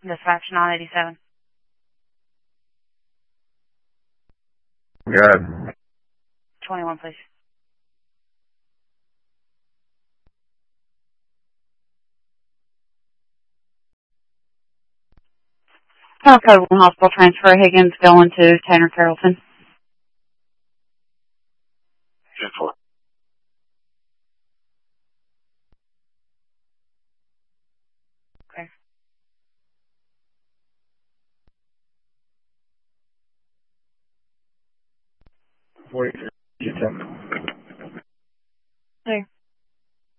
Dispatch 987. Good. 21, please. Code 1 hospital transfer, Higgins going to Tanner Carrollton. 10-4. Okay. 43.